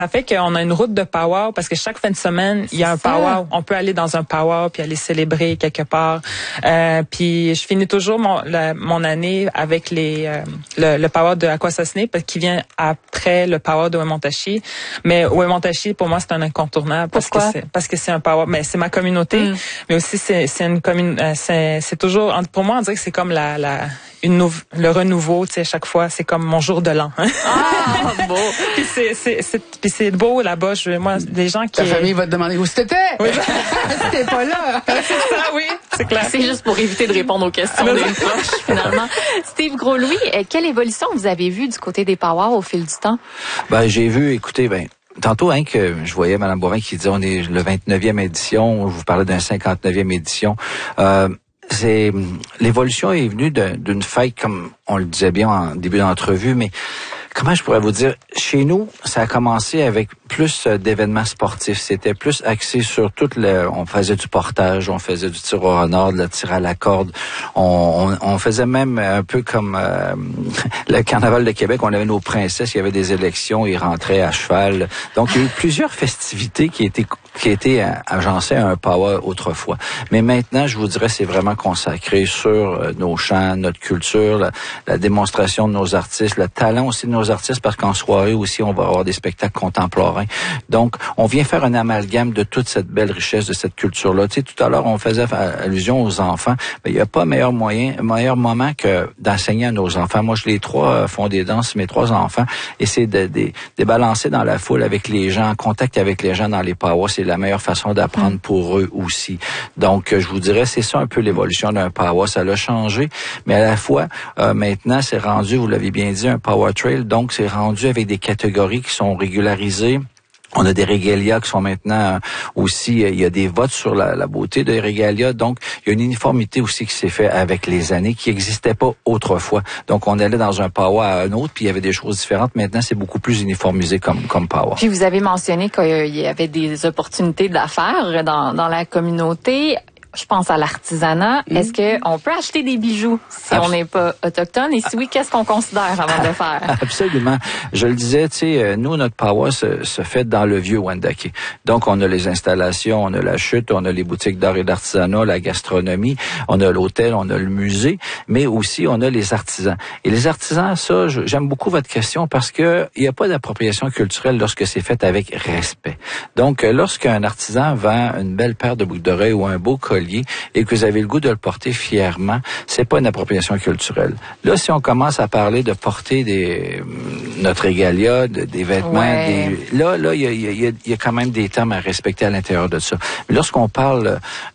Ça fait qu'on a une route de powwow parce que chaque fin de semaine, il y a un powwow. On peut aller dans un powwow puis aller célébrer quelque part. Puis je finis toujours mon année avec le powwow de Akwesasne qui vient après le powwow de Wemontashi. Mais Wemontashi, pour moi, c'est un incontournable parce que c'est un powwow. Mais c'est ma communauté, mais aussi c'est une commune. C'est toujours, pour moi, on dirait que c'est comme le renouveau, tu sais, chaque fois, c'est comme mon jour de l'an. Ah, beau. Puis c'est beau là-bas. Moi, des gens qui... Ta famille va te demander où c'était. Oui. C'était pas là. C'est ça, oui, c'est clair. C'est juste pour éviter de répondre aux questions des proches, finalement. Steve Gros-Louis, quelle évolution vous avez vue du côté des powwows au fil du temps? J'ai vu, écoutez, tantôt, que je voyais Mme Boivin qui disait on est le 29e édition, je vous parlais d'un 59e édition. L'évolution est venue d'une fête, comme on le disait bien en début d'entrevue, mais comment je pourrais vous dire, chez nous, ça a commencé avec plus d'événements sportifs. C'était plus axé sur on faisait du portage, on faisait du tir au renard, de la tir à la corde. On faisait même un peu comme le Carnaval de Québec, on avait nos princesses, il y avait des élections, ils rentraient à cheval. Donc, il y a eu plusieurs festivités qui étaient agencées à un powwow autrefois. Mais maintenant, je vous dirais, c'est vraiment consacré sur nos chants, notre culture, la démonstration de nos artistes, le talent aussi de nos artistes, parce qu'en soirée aussi, on va avoir des spectacles contemporains. Donc, on vient faire un amalgame de toute cette belle richesse de cette culture-là. Tu sais, tout à l'heure, on faisait allusion aux enfants. Mais il n'y a pas meilleur moment que d'enseigner à nos enfants. Moi, les trois font des danses, mes trois enfants, et c'est de balancer dans la foule avec les gens, en contact avec les gens dans les powwows. C'est la meilleure façon d'apprendre pour eux aussi. Donc, je vous dirais, c'est ça un peu l'évolution d'un powwow. Ça l'a changé, mais à la fois, maintenant, c'est rendu, vous l'avez bien dit, un power trail. Donc, c'est rendu avec des catégories qui sont régularisées. On a des régalias qui sont maintenant aussi, il y a des votes sur la beauté des régalias. Donc, il y a une uniformité aussi qui s'est fait avec les années qui n'existait pas autrefois. Donc, on allait dans un powwow à un autre, puis il y avait des choses différentes. Maintenant, c'est beaucoup plus uniformisé comme powwow. Puis, vous avez mentionné qu'il y avait des opportunités d'affaires dans la communauté. Je pense à l'artisanat. Est-ce qu'on peut acheter des bijoux si on n'est pas autochtone? Et si oui, qu'est-ce qu'on considère avant de le faire? Absolument. Je le disais, tu sais, nous, notre powwow se fait dans le vieux Wendake. Donc, on a les installations, on a la chute, on a les boutiques d'art et d'artisanat, la gastronomie, on a l'hôtel, on a le musée, mais aussi on a les artisans. Et les artisans, ça, j'aime beaucoup votre question parce que il n'y a pas d'appropriation culturelle lorsque c'est fait avec respect. Donc, lorsqu'un artisan vend une belle paire de boucles d'oreilles ou un beau collier, et que vous avez le goût de le porter fièrement, c'est pas une appropriation culturelle. Là, si on commence à parler de porter notre régalia, des vêtements, là, il y a quand même des termes à respecter à l'intérieur de ça. Mais lorsqu'on parle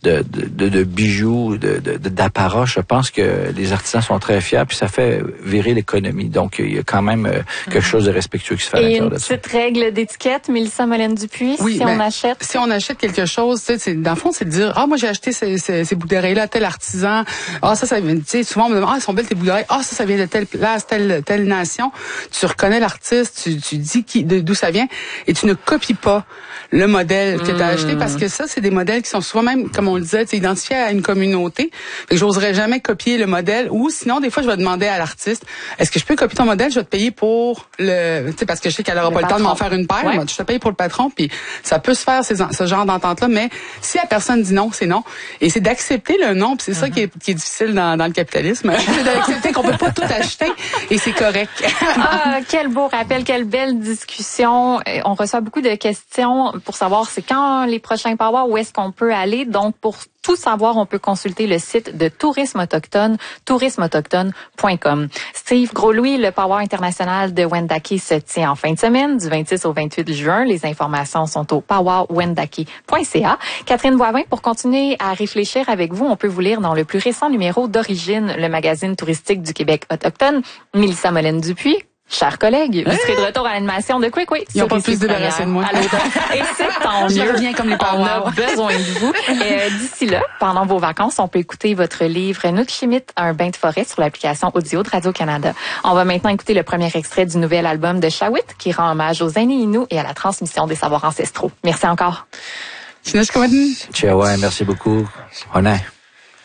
de bijoux, d'apparat, je pense que les artisans sont très fiers, puis ça fait virer l'économie. Donc, il y a quand même quelque chose de respectueux qui se fait à l'intérieur de ça. Et une petite règle d'étiquette, Mélissa Molène-Dupuis, oui, si on achète quelque chose, tu sais, dans le fond, c'est de dire, moi, j'ai acheté ces boucles d'oreilles-là, tel artisan. Ça vient, tu sais, souvent on me demande, elles sont belles tes boucles d'oreilles. Ça vient de telle place, telle nation. Tu reconnais l'artiste, tu dis d'où ça vient, et tu ne copies pas le modèle que tu as acheté, parce que ça, c'est des modèles qui sont souvent même, comme on le disait, identifiés à une communauté. Fait que j'oserais jamais copier le modèle, ou sinon, des fois, je vais demander à l'artiste, est-ce que je peux copier ton modèle? Je vais te payer pour tu sais, parce que je sais qu'elle aura pas le temps de m'en faire une paire. Ouais. Je te paye pour le patron, puis ça peut se faire ce genre d'entente-là, mais si la personne dit non, c'est non. Et c'est d'accepter le non, puis c'est ça qui est difficile dans le capitalisme. C'est d'accepter qu'on peut pas tout acheter, et c'est correct. Quel beau rappel, quelle belle discussion. On reçoit beaucoup de questions pour savoir c'est quand les prochains powwows, où est-ce qu'on peut aller. Donc, pour tout savoir, on peut consulter le site de Tourisme Autochtone, tourismeautochtone.com. Steve Gros-Louis, le powwow international de Wendake se tient en fin de semaine, du 26 au 28 juin. Les informations sont au powwowwendake.ca. Catherine Boivin, pour continuer à réfléchir avec vous, on peut vous lire dans le plus récent numéro d'Origine, le magazine touristique du Québec autochtone. Mélissa Molène-Dupuis, chers collègues, vous serez de retour à l'animation de Quick. Ils n'ont pas plus débarrassé de moi. Et c'est tant mieux. Je reviens comme les powwows. On a besoin de vous. D'ici là, pendant vos vacances, on peut écouter votre livre Nutchimit, un bain de forêt sur l'application audio de Radio-Canada. On va maintenant écouter le premier extrait du nouvel album de Shawit qui rend hommage aux aînés Inuits et à la transmission des savoirs ancestraux. Merci encore. Ciao, merci beaucoup. Honnête.